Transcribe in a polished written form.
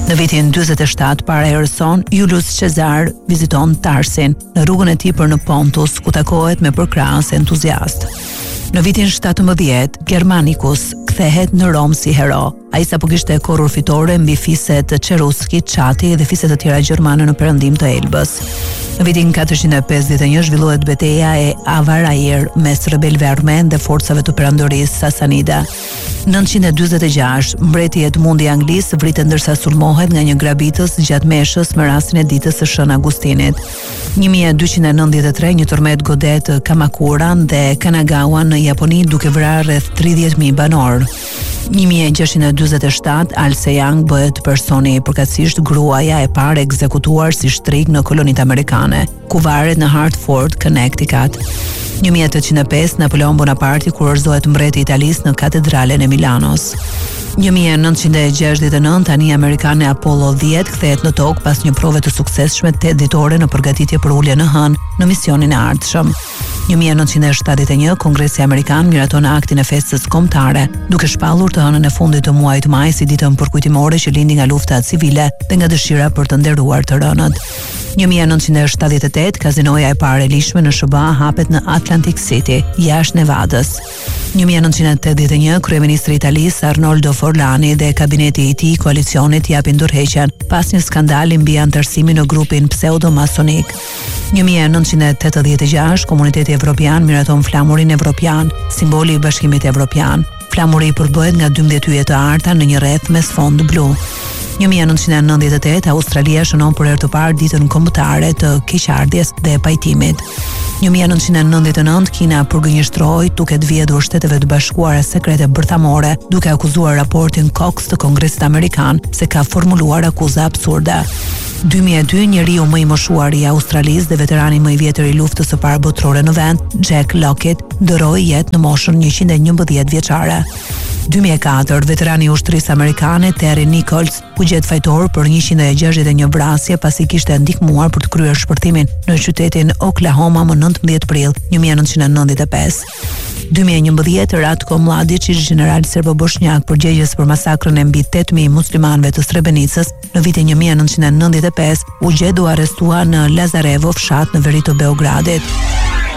Në vitin 47 para erëson, Julius Caesar viziton Tarsin në rrugën e tij për në Pontus, ku takohet me përkrahës entuziast. Në vitin 17, Germanicus kthehet në Rom si hero. Ai sapo kishte korrur fitore mbi fiset Cheruskit, Çati dhe fiset të tjera gjermane në perëndim të Elbës. Në vitin 451 zhvillohet betejë e Avarair mes rebelëve armen dhe forcave të perandorisë Sasanide. 946, mbreti Edmundi i Anglisë vritet ndërsa sulmohet nga një grabitës gjatë meshës me rastin e ditës së Shën Agustinit. 1293 një tërmet godet Kamakuran dhe Kanagawan në Japoni duke vrarë rreth 30.000 banor. 1647 Al Sejang bëhet personi përkatësisht gruaja e parë ekzekutuar si shtrik në kolonitë amerikane, ku varet në Hartford, Connecticut. 1805 Napoleon Bonaparte kurorzohet mbreti i Italisë në katedralen e Milanos. 1969 tani amerikane Apollo 10 kthehet në tokë pas një prove të suksesshme 8 ditore në përgatitje për ulje në hënë në misionin e ardhshëm. 1971 Kongresi Amerikan miraton aktin e festës kombëtare, duke shpallur të hënën e fundit të muajit maj si ditën përkujtimore që lindi nga lufta civile dhe nga dëshira për të nderuar të rënët. 1978 kazinoja e parë e lishme në SBA hapet në Atlantic City, jashtë Nevadës. 1981 kryeministri i Italisë Arnoldo Forlani dhe kabineti i tij koalicionit japin dorëheqjen pas një skandali mbi antarësimin në grupin pseudo-masonik. 1986 Komuniteti Evropian miraton flamurin evropian, simboli i Bashkimit Evropian. Flamuri përbëhet nga 12 yje të arta në një rreth me sfond blu. 1998 Australia shënon për herë të parë ditën kombëtare të keqardhjes dhe pajtimit. 1999 Kina përgënjeshtroi duke të vjedhur Shteteve të Bashkuara sekrete bërthamore, duke akuzuar raportin Cox të Kongresit Amerikan se ka formuluar akuza absurde. 2002 njeriu më i moshuar i Australisë dhe veterani më i vjetër i luftës së parë botërore në vend, Jack Lockett, dëroi jetë në moshën 111 vjeçare. 2004 veterani i ushtrisë amerikane Terry Nichols u gjet fajtor për 161 vrasje pasi kishte ndihmuar për të kryer shpërthimin në qytetin Oklahoma më 19 prill 1995. 2011 Ratko Mladic, general serbo-bosnjak përgjegjës për masakrën e mbi 8.000 muslimanëve të Srebrenicës në vitin 1995, u gjet u arrestuar në Lazarevo, fshat në veri të Beogradit.